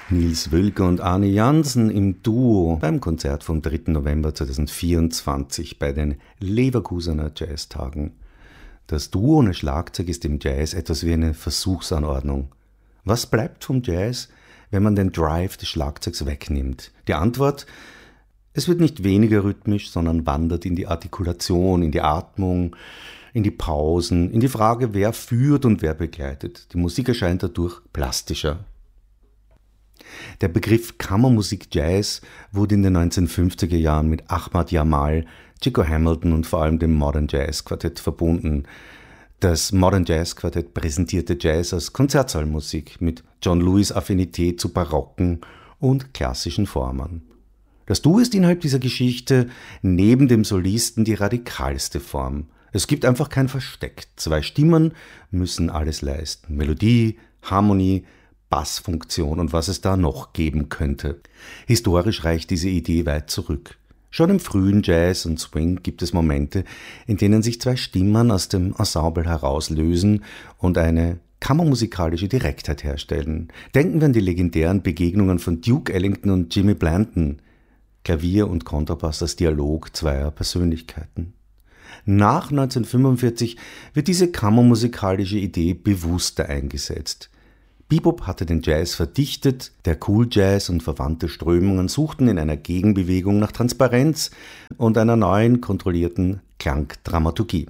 Nils Wölker und Arne Jansen im Duo beim Konzert vom 3. November 2024 bei den Leverkusener Jazztagen. Das Duo ohne Schlagzeug ist im Jazz etwas wie eine Versuchsanordnung. Was bleibt vom Jazz, wenn man den Drive des Schlagzeugs wegnimmt? Die Antwort: Es wird nicht weniger rhythmisch, sondern wandert in die Artikulation, in die Atmung, in die Pausen, in die Frage, wer führt und wer begleitet. Die Musik erscheint dadurch plastischer. Der Begriff Kammermusik Jazz wurde in den 1950er Jahren mit Ahmad Jamal, Chico Hamilton und vor allem dem Modern Jazz Quartett verbunden. Das Modern Jazz Quartett präsentierte Jazz als Konzertsaalmusik mit John Lewis' Affinität zu barocken und klassischen Formen. Das Duo ist innerhalb dieser Geschichte neben dem Solisten die radikalste Form. Es gibt einfach kein Versteck. 2 Stimmen müssen alles leisten. Melodie, Harmonie, Bassfunktion und was es da noch geben könnte. Historisch reicht diese Idee weit zurück. Schon im frühen Jazz und Swing gibt es Momente, in denen sich 2 Stimmen aus dem Ensemble herauslösen und eine kammermusikalische Direktheit herstellen. Denken wir an die legendären Begegnungen von Duke Ellington und Jimmy Blanton. Klavier und Kontrabass als Dialog zweier Persönlichkeiten. Nach 1945 wird diese kammermusikalische Idee bewusster eingesetzt. Bebop hatte den Jazz verdichtet, der Cool Jazz und verwandte Strömungen suchten in einer Gegenbewegung nach Transparenz und einer neuen, kontrollierten Klangdramaturgie.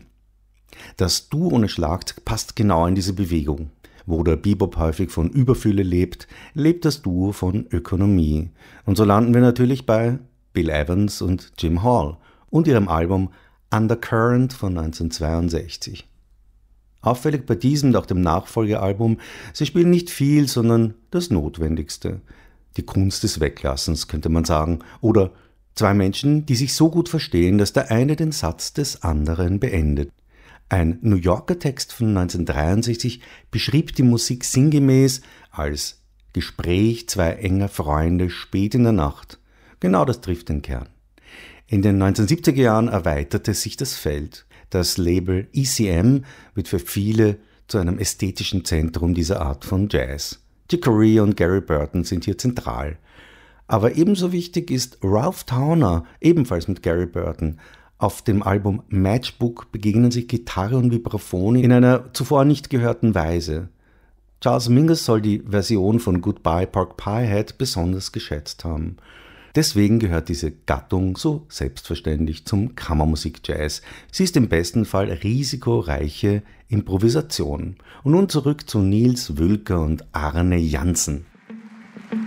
Das Duo ohne Schlagzeug passt genau in diese Bewegung. Wo der Bebop häufig von Überfülle lebt, lebt das Duo von Ökonomie. Und so landen wir natürlich bei Bill Evans und Jim Hall und ihrem Album Undercurrent von 1962. Auffällig bei diesem und auch dem Nachfolgealbum: Sie spielen nicht viel, sondern das Notwendigste. Die Kunst des Weglassens, könnte man sagen. Oder 2 Menschen, die sich so gut verstehen, dass der eine den Satz des anderen beendet. Ein New Yorker Text von 1963 beschrieb die Musik sinngemäß als Gespräch 2 enger Freunde spät in der Nacht. Genau das trifft den Kern. In den 1970er Jahren erweiterte sich das Feld. Das Label ECM wird für viele zu einem ästhetischen Zentrum dieser Art von Jazz. Chick Corea und Gary Burton sind hier zentral. Aber ebenso wichtig ist Ralph Towner, ebenfalls mit Gary Burton. Auf dem Album Matchbook begegnen sich Gitarre und Vibraphon in einer zuvor nicht gehörten Weise. Charles Mingus soll die Version von Goodbye Pork Pie Hat besonders geschätzt haben. Deswegen gehört diese Gattung so selbstverständlich zum Kammermusik-Jazz. Sie ist im besten Fall risikoreiche Improvisation. Und nun zurück zu Nils Wölker und Arne Jansen.